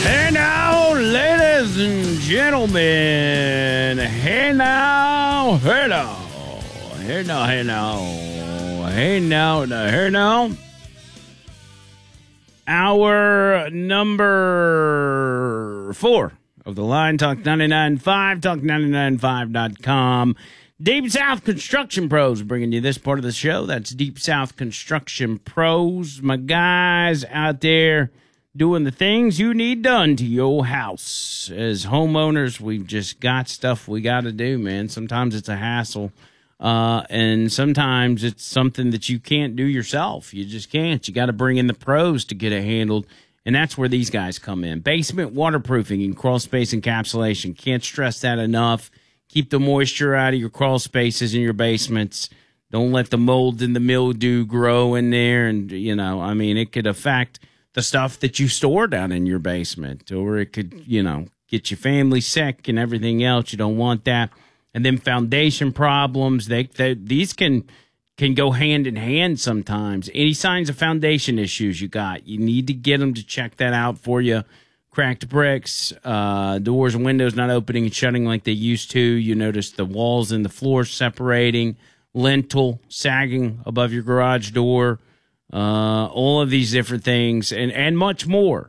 Hey now, ladies and gentlemen. Hey now, hey now. Hey now, hey now. Hey now, hey now. Hour number 4 of the Line Talk 99.5, talk995.com. Deep South Construction Pros bringing you this part of the show. That's Deep South Construction Pros. My guys out there doing the things you need done to your house. As homeowners, we've just got stuff we got to do, man. Sometimes it's a hassle, and sometimes it's something that you can't do yourself. You just can't. You got to bring in the pros to get it handled, and that's where these guys come in. Basement waterproofing and crawl space encapsulation. Can't stress that enough. Keep the moisture out of your crawl spaces in your basements. Don't let the mold and the mildew grow in there, and, it could affect the stuff that you store down in your basement, or it could, get your family sick and everything else. You don't want that. And then foundation problems, these can go hand in hand sometimes. Any signs of foundation issues you got, you need to get them to check that out for you. Cracked bricks, doors and windows not opening and shutting like they used to. You notice the walls and the floors separating, lintel sagging above your garage door. All of these different things and much more.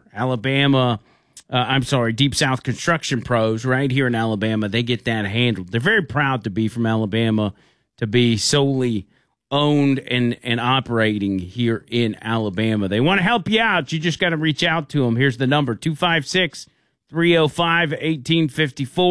Deep South Construction Pros right here in Alabama, they get that handled. They're very proud to be from Alabama, to be solely owned and operating here in Alabama. They want to help you out. You just got to reach out to them. Here's the number, 256-305-1854.